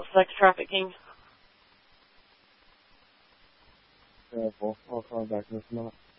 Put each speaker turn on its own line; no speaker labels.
sex trafficking.
Careful. I'll call back in a minute.